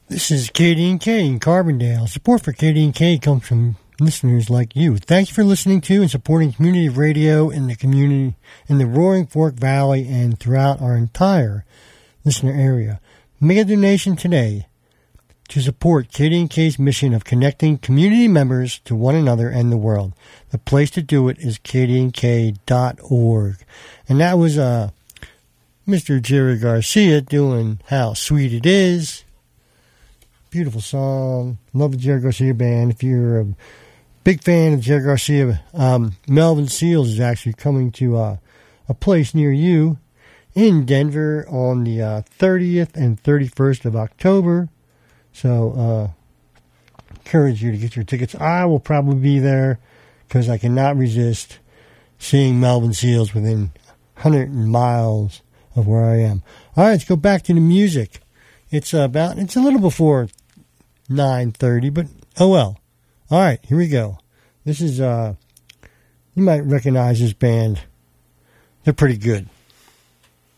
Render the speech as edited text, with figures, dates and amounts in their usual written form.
This is KD&K in Carbondale. Support for KD&K comes from listeners like you. Thank you for listening to and supporting community radio in the community in the Roaring Fork Valley and throughout our entire listener area. Make a donation today to support KD&K's mission of connecting community members to one another and the world. The place to do it is kdnk.org. And that was Mr. Jerry Garcia doing How Sweet It Is. Beautiful song. Love the Jerry Garcia band. If you're a big fan of Jerry Garcia, Melvin Seals is actually coming to a place near you in Denver on the 30th and 31st of October. So, encourage you to get your tickets. I will probably be there because I cannot resist seeing Melvin Seals within 100 miles of where I am. All right, let's go back to the music. It's a little before 9:30, but oh well. All right, here we go. This is, you might recognize this band. They're pretty good.